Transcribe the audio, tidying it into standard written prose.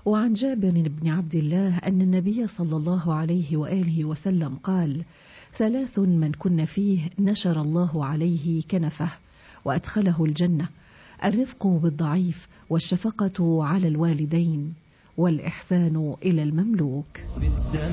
وعن جابر بن عبد الله أن النبي صلى الله عليه وآله وسلم قال: 3 من كن فيه نشر الله عليه كنفه وأدخله الجنة: الرفق بالضعيف، والشفقة على الوالدين، والإحسان إلى المملوك.